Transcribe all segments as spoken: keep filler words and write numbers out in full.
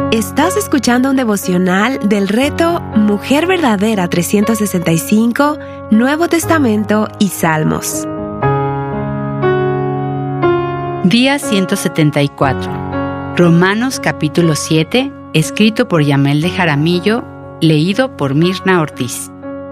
Estás escuchando un devocional del reto Mujer Verdadera trescientos sesenta y cinco, Nuevo Testamento y Salmos. Día ciento setenta y cuatro. Romanos capítulo siete, escrito por Yamel de Jaramillo, leído por Mirna Ortiz.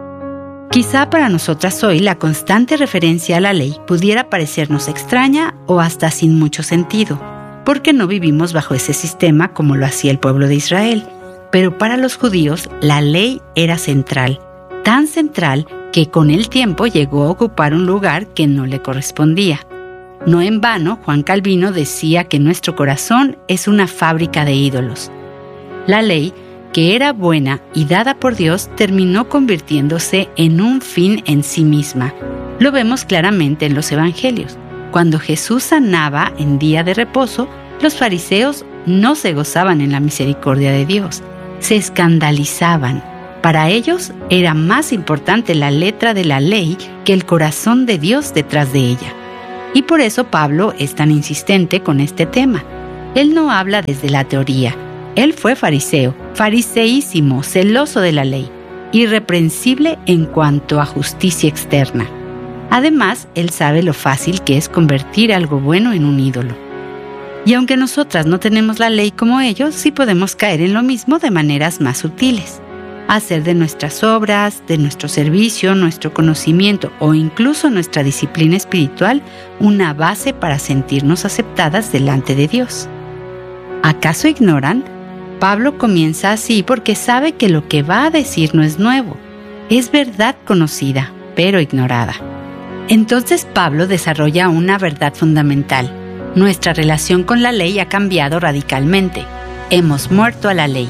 Quizá para nosotras hoy la constante referencia a la ley pudiera parecernos extraña o hasta sin mucho sentido, porque no vivimos bajo ese sistema como lo hacía el pueblo de Israel. Pero para los judíos la ley era central, tan central que con el tiempo llegó a ocupar un lugar que no le correspondía. No en vano, Juan Calvino decía que nuestro corazón es una fábrica de ídolos. La ley, que era buena y dada por Dios, terminó convirtiéndose en un fin en sí misma. Lo vemos claramente en los evangelios. Cuando Jesús sanaba en día de reposo, los fariseos no se gozaban en la misericordia de Dios, se escandalizaban. Para ellos era más importante la letra de la ley que el corazón de Dios detrás de ella. Y por eso Pablo es tan insistente con este tema. Él no habla desde la teoría. Él fue fariseo, fariseísimo, celoso de la ley, irreprensible en cuanto a justicia externa. Además, él sabe lo fácil que es convertir algo bueno en un ídolo. Y aunque nosotras no tenemos la ley como ellos, sí podemos caer en lo mismo de maneras más sutiles. Hacer de nuestras obras, de nuestro servicio, nuestro conocimiento o incluso nuestra disciplina espiritual una base para sentirnos aceptadas delante de Dios. ¿Acaso ignoran? Pablo comienza así porque sabe que lo que va a decir no es nuevo. Es verdad conocida, pero ignorada. Entonces Pablo desarrolla una verdad fundamental. Nuestra relación con la ley ha cambiado radicalmente. Hemos muerto a la ley.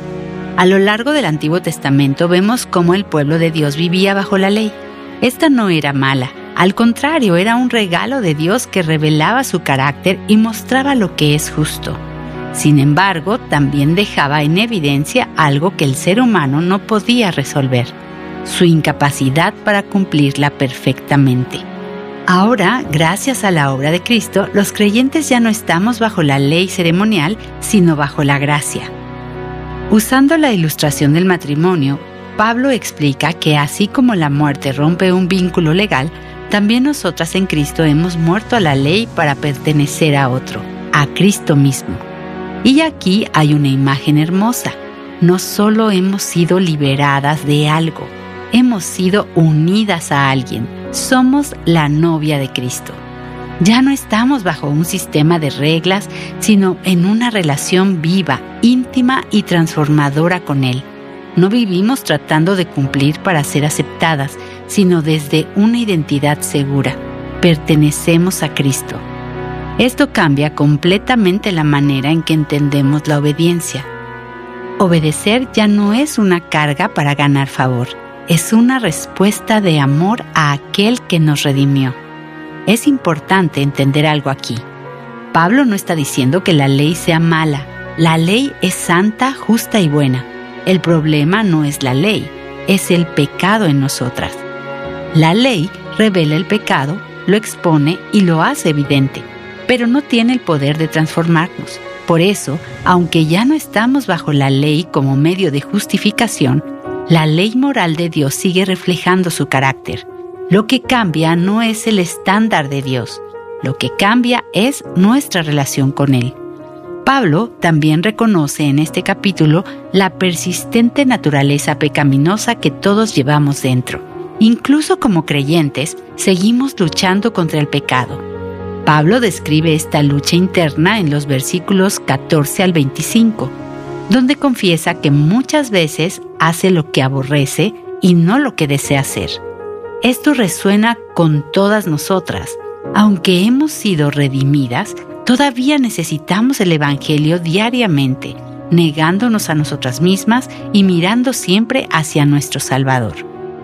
A lo largo del Antiguo Testamento vemos cómo el pueblo de Dios vivía bajo la ley. Esta no era mala, al contrario, era un regalo de Dios que revelaba su carácter y mostraba lo que es justo. Sin embargo, también dejaba en evidencia algo que el ser humano no podía resolver: su incapacidad para cumplirla perfectamente. Ahora, gracias a la obra de Cristo, los creyentes ya no estamos bajo la ley ceremonial, sino bajo la gracia. Usando la ilustración del matrimonio, Pablo explica que así como la muerte rompe un vínculo legal, también nosotras en Cristo hemos muerto a la ley para pertenecer a otro, a Cristo mismo. Y aquí hay una imagen hermosa. No solo hemos sido liberadas de algo, hemos sido unidas a alguien. Somos la novia de Cristo. Ya no estamos bajo un sistema de reglas, sino en una relación viva, íntima y transformadora con Él. No vivimos tratando de cumplir para ser aceptadas, sino desde una identidad segura. Pertenecemos a Cristo. Esto cambia completamente la manera en que entendemos la obediencia. Obedecer ya no es una carga para ganar favor. Es una respuesta de amor a aquel que nos redimió. Es importante entender algo aquí. Pablo no está diciendo que la ley sea mala. La ley es santa, justa y buena. El problema no es la ley, es el pecado en nosotras. La ley revela el pecado, lo expone y lo hace evidente, pero no tiene el poder de transformarnos. Por eso, aunque ya no estamos bajo la ley como medio de justificación, la ley moral de Dios sigue reflejando su carácter. Lo que cambia no es el estándar de Dios, lo que cambia es nuestra relación con Él. Pablo también reconoce en este capítulo la persistente naturaleza pecaminosa que todos llevamos dentro. Incluso como creyentes, seguimos luchando contra el pecado. Pablo describe esta lucha interna en los versículos catorce al veinticinco, donde confiesa que muchas veces hace lo que aborrece y no lo que desea hacer. Esto resuena con todas nosotras. Aunque hemos sido redimidas, todavía necesitamos el Evangelio diariamente, negándonos a nosotras mismas y mirando siempre hacia nuestro Salvador.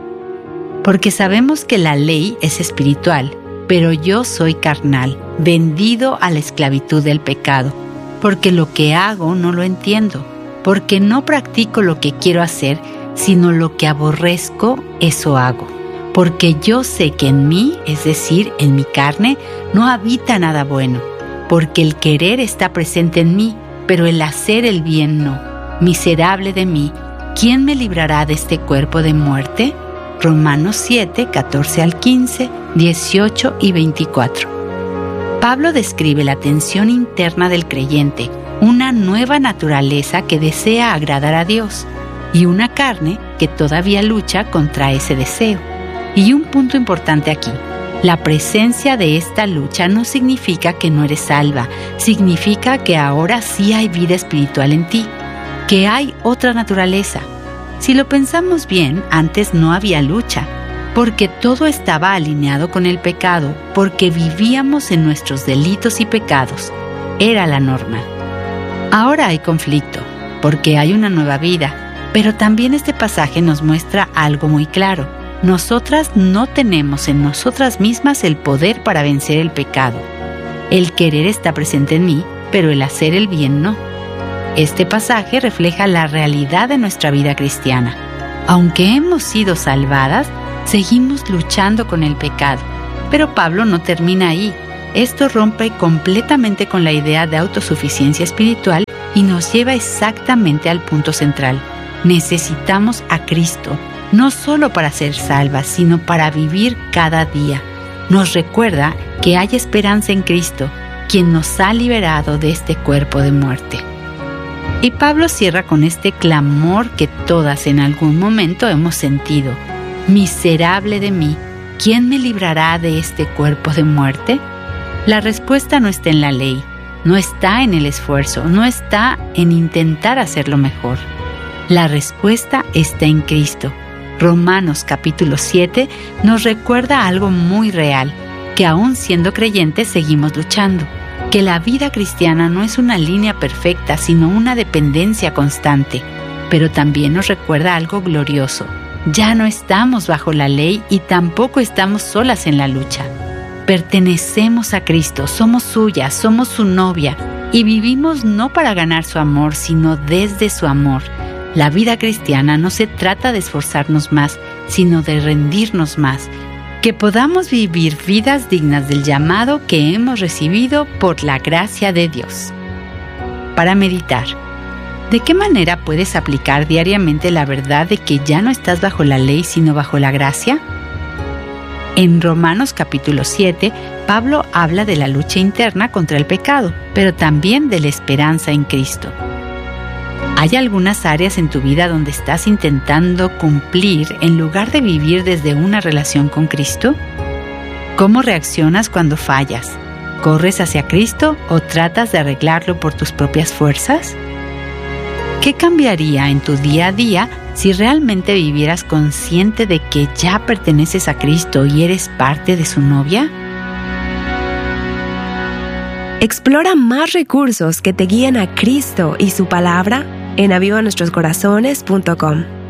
Porque sabemos que la ley es espiritual, pero yo soy carnal, vendido a la esclavitud del pecado, porque lo que hago no lo entiendo, porque no practico lo que quiero hacer, sino lo que aborrezco, eso hago. Porque yo sé que en mí, es decir, en mi carne, no habita nada bueno, porque el querer está presente en mí, pero el hacer el bien no. Miserable de mí, ¿quién me librará de este cuerpo de muerte? Romanos siete, catorce al quince, dieciocho y veinticuatro. Pablo describe la tensión interna del creyente, una nueva naturaleza que desea agradar a Dios y una carne que todavía lucha contra ese deseo. Y un punto importante aquí: la presencia de esta lucha no significa que no eres salva, significa que ahora sí hay vida espiritual en ti, que hay otra naturaleza. Si lo pensamos bien, antes no había lucha, porque todo estaba alineado con el pecado, porque vivíamos en nuestros delitos y pecados. Era la norma. Ahora hay conflicto, porque hay una nueva vida, pero también este pasaje nos muestra algo muy claro. Nosotras no tenemos en nosotras mismas el poder para vencer el pecado. El querer está presente en mí, pero el hacer el bien no. Este pasaje refleja la realidad de nuestra vida cristiana. Aunque hemos sido salvadas, seguimos luchando con el pecado. Pero Pablo no termina ahí. Esto rompe completamente con la idea de autosuficiencia espiritual y nos lleva exactamente al punto central. Necesitamos a Cristo, no solo para ser salvas, sino para vivir cada día. Nos recuerda que hay esperanza en Cristo, quien nos ha liberado de este cuerpo de muerte. Y Pablo cierra con este clamor que todas en algún momento hemos sentido: miserable de mí, ¿quién me librará de este cuerpo de muerte? La respuesta no está en la ley, no está en el esfuerzo, no está en intentar hacerlo mejor. La respuesta está en Cristo. Romanos capítulo siete nos recuerda algo muy real, que aún siendo creyentes seguimos luchando, que la vida cristiana no es una línea perfecta, sino una dependencia constante. Pero también nos recuerda algo glorioso: ya no estamos bajo la ley y tampoco estamos solas en la lucha. Pertenecemos a Cristo, somos suyas, somos su novia, y vivimos no para ganar su amor, sino desde su amor. La vida cristiana no se trata de esforzarnos más, sino de rendirnos más. Que podamos vivir vidas dignas del llamado que hemos recibido por la gracia de Dios. Para meditar, ¿de qué manera puedes aplicar diariamente la verdad de que ya no estás bajo la ley, sino bajo la gracia? En Romanos capítulo siete, Pablo habla de la lucha interna contra el pecado, pero también de la esperanza en Cristo. ¿Hay algunas áreas en tu vida donde estás intentando cumplir en lugar de vivir desde una relación con Cristo? ¿Cómo reaccionas cuando fallas? ¿Corres hacia Cristo o tratas de arreglarlo por tus propias fuerzas? ¿Qué cambiaría en tu día a día si realmente vivieras consciente de que ya perteneces a Cristo y eres parte de su novia? Explora más recursos que te guíen a Cristo y su palabra en aviva nuestros corazones punto com.